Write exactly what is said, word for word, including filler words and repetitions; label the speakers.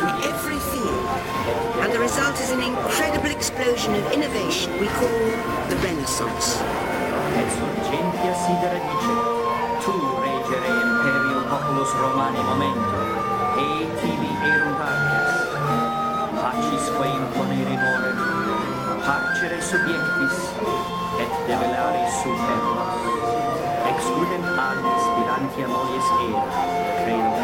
Speaker 1: every field, and the result is an incredible explosion of innovation we call the Renaissance.
Speaker 2: Et surgentia sidera dice, tu regere imperio populus Romani momento, e tibi erunt artes, pacis quae imponere more, parcere subiectis, et debellare superbos. Excludent ad spirantia mollies era, credo